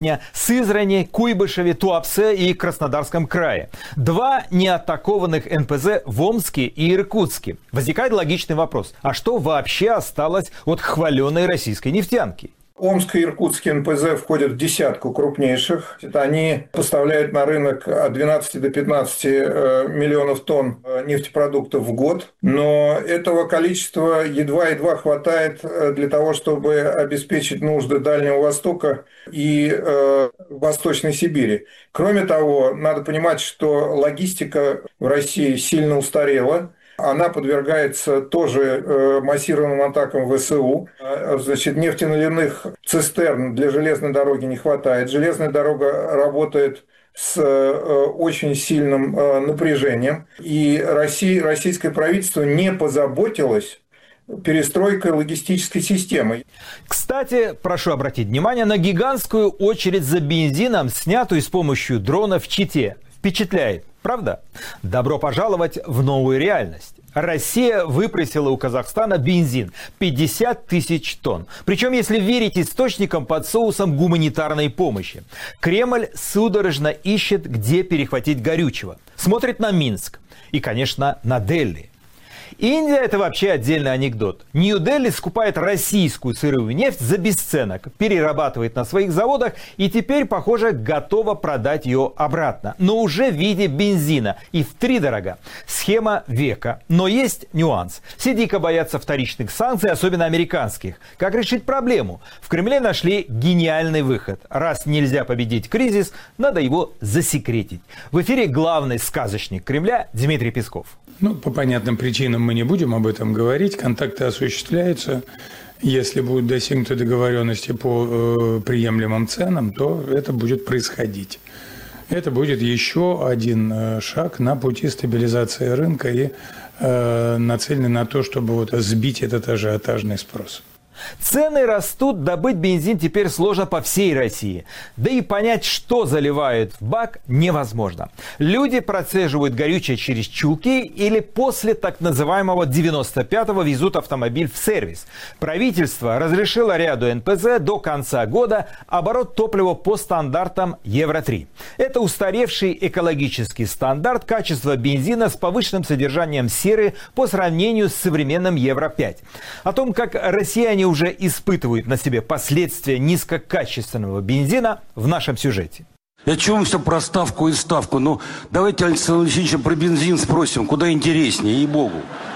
Сызрани, Куйбышеве, Туапсе и Краснодарском крае. 2 неатакованных НПЗ в Омске и Иркутске. Возникает логичный вопрос. А что вообще осталось от хваленой российской нефтянки? Омск и Иркутский НПЗ входят в десятку крупнейших. Они поставляют на рынок от 12 до 15 миллионов тонн нефтепродуктов в год. Но этого количества едва-едва хватает для того, чтобы обеспечить нужды Дальнего Востока и Восточной Сибири. Кроме того, надо понимать, что логистика в России сильно устарела. Она подвергается тоже массированным атакам ВСУ. Значит, нефтеналивных цистерн для железной дороги не хватает. Железная дорога работает с очень сильным напряжением. И российское правительство не позаботилось перестройкой логистической системы. Кстати, прошу обратить внимание на гигантскую очередь за бензином, снятую с помощью дрона в Чите. Впечатляет, правда? Добро пожаловать в новую реальность. Россия выпросила у Казахстана бензин 50 тысяч тонн. Причем, если верить источникам, под соусом гуманитарной помощи. Кремль судорожно ищет, где перехватить горючего. Смотрит на Минск и, конечно, на Дели. Индия – это вообще отдельный анекдот. Нью-Дели скупает российскую сырую нефть за бесценок, перерабатывает на своих заводах и теперь, похоже, готова продать ее обратно. Но уже в виде бензина и втридорога. Схема века. Но есть нюанс. Все дико боятся вторичных санкций, особенно американских. Как решить проблему? В Кремле нашли гениальный выход. Раз нельзя победить кризис, надо его засекретить. В эфире главный сказочник Кремля Дмитрий Песков. По понятным причинам мы не будем об этом говорить. Контакты осуществляются. Если будут достигнуты договоренности по приемлемым ценам, то это будет происходить. Это будет еще один шаг на пути стабилизации рынка и нацеленный на то, чтобы сбить этот ажиотажный спрос. Цены растут, добыть бензин теперь сложно по всей России. Да и понять, что заливают в бак, невозможно. Люди процеживают горючее через чулки или после так называемого 95-го везут автомобиль в сервис. Правительство разрешило ряду НПЗ до конца года оборот топлива по стандартам Евро-3. Это устаревший экологический стандарт качества бензина с повышенным содержанием серы по сравнению с современным Евро-5. О том, как россияне уже испытывают на себе последствия низкокачественного бензина, в нашем сюжете. О чем все про ставку и ставку? Давайте Александра Алексеевича про бензин спросим, куда интереснее, ей-богу.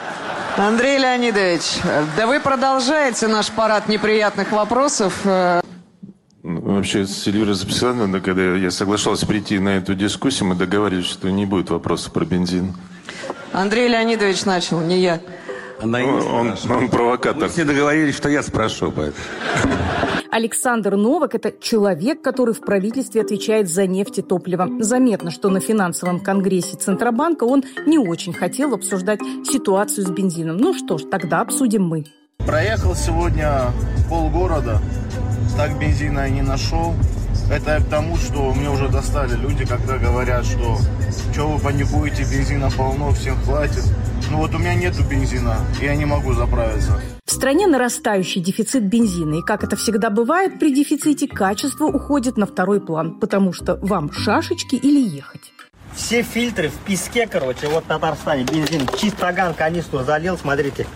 Андрей Леонидович, да вы продолжаете наш парад неприятных вопросов. Вообще, с Эльвирой Записановной, когда я соглашался прийти на эту дискуссию, мы договорились, что не будет вопросов про бензин. Андрей Леонидович начал, не я. Он провокатор. Мы все договорились, что я спрошу. Александр Новак – это человек, который в правительстве отвечает за нефть и топливо. Заметно, что на финансовом конгрессе Центробанка он не очень хотел обсуждать ситуацию с бензином. Ну что ж, тогда обсудим мы. Проехал сегодня полгорода, так бензина и не нашел. Это к тому, что мне уже достали люди, когда говорят, что вы паникуете, бензина полно, всем хватит. У меня нету бензина, и я не могу заправиться. В стране нарастающий дефицит бензина. И как это всегда бывает, при дефиците качество уходит на второй план. Потому что вам шашечки или ехать. Все фильтры в песке, в Татарстане бензин. Чистоган канистру залил, смотрите.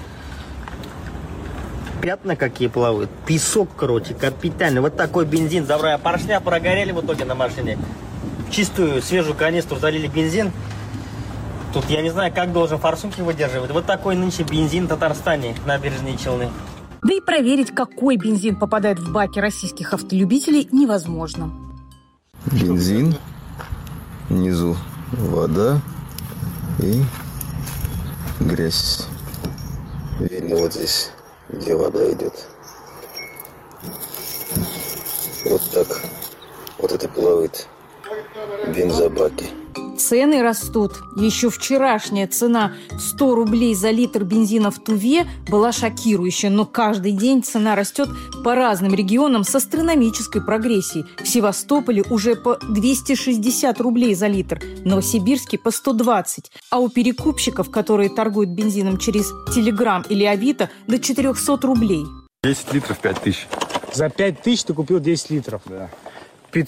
Пятна какие плавают. Песок, капитальный. Вот такой бензин забрали. Поршня прогорели в итоге на машине. Чистую, свежую канистру залили бензин. Тут я не знаю, как должен форсунки выдерживать. Вот такой нынче бензин в Татарстане, набережные Челны. Да и проверить, какой бензин попадает в баки российских автолюбителей, невозможно. Бензин, внизу вода и грязь. Видно вот здесь, где вода идет. Вот так. Вот это плавает бензобаки. Цены растут. Еще вчерашняя цена 100 рублей за литр бензина в Туве была шокирующая. Но каждый день цена растет по разным регионам с астрономической прогрессией. В Севастополе уже по 260 рублей за литр, в Новосибирске по 120. А у перекупщиков, которые торгуют бензином через Телеграм или Авито, до 400 рублей. 10 литров 5000. За 5000 ты купил 10 литров? Да.